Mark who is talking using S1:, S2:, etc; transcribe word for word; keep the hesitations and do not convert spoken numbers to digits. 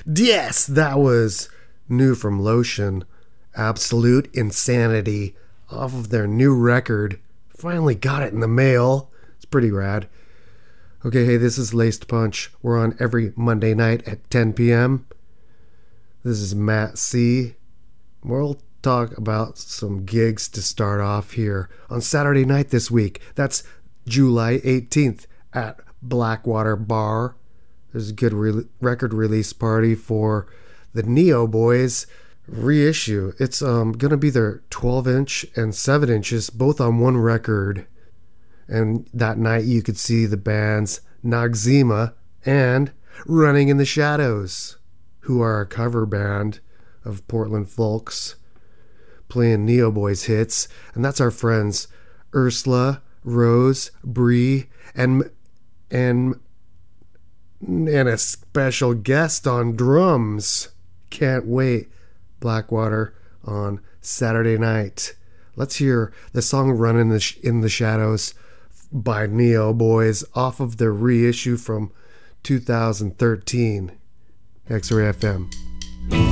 S1: Yes, that was new from Lotion. Absolute Insanity off of their new record. Finally got it in the mail. It's pretty rad. Okay, hey, this is Laced Punch. We're on every Monday night at ten p.m. This is Matt C. We'll talk about some gigs to start off here on Saturday night this week. That's July eighteenth at Blackwater Bar. There's a good re- record release party for the Neo Boys reissue. It's um gonna be their twelve inch and seven inches, both on one record. And that night you could see the bands Noxzema and Running in the Shadows, who are a cover band of Portland folks playing Neo Boys hits. And that's our friends Ursula, Rose, Bree, and and and a special guest on drums. Can't wait. Blackwater on Saturday night. Let's hear the song Run in the, Sh- in the Shadows by Neo Boys off of their reissue from two thousand thirteen. X-Ray F M.